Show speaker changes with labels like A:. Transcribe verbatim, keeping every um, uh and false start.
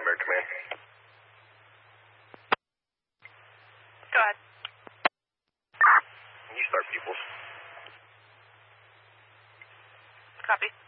A: Primary Command.
B: Go ahead.
A: You start, pupils.
B: Copy.